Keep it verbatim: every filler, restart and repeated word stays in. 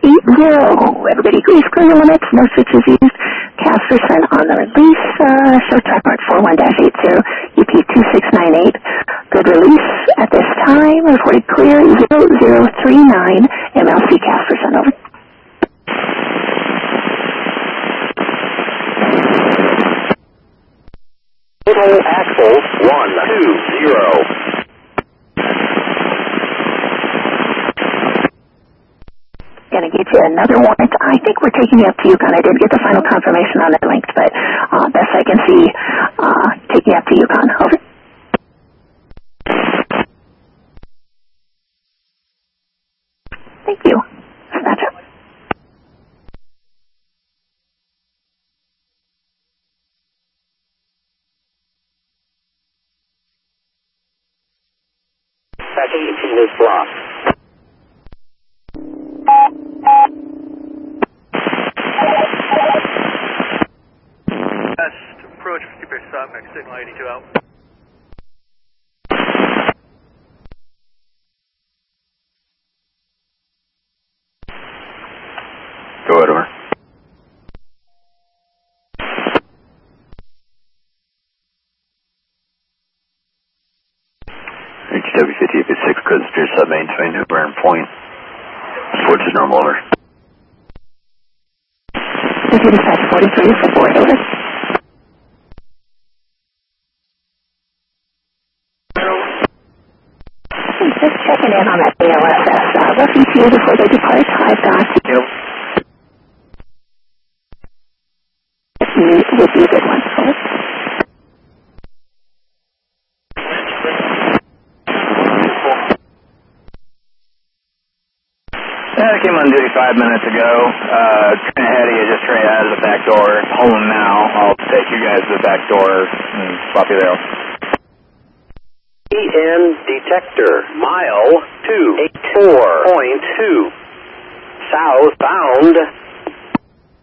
eight zero. Everybody agrees clear your limits, no switches used. Cast percent on the release. Uh, show track mark four one dash eight zero, U P two six nine eight. Good release at this time. Reported clear zero zero three nine. M L C cast percent over. Total axle one two zero. Going to get you another warrant. I think we're taking you up to Yukon. I didn't get the final confirmation on that link, but uh, best I can see, uh, taking you up to Yukon. Over. Thank you. Snatch up. Tracking eighteen is blocked. West, approach fifty percent, max signal eighty-two out. Go ahead, over. H W fifty-eight six, code Spear sub maintain Hoover and point. Switch is normal, over. If you decide forty-three for board, over. Just checking in on that A L S S. Uh, rough E T A before they depart. I've got you. This would be a good one. Over. I came on duty five minutes ago. Uh, train ahead of you, just straight out of the back door. Home now. I'll take you guys to the back door and swap you there. E N detector, mile two eight four point two. Southbound